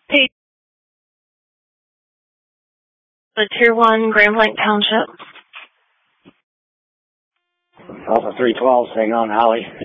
Hey, the Tier 1 Grand Blanc Township. Alpha 312, hang on, Holly.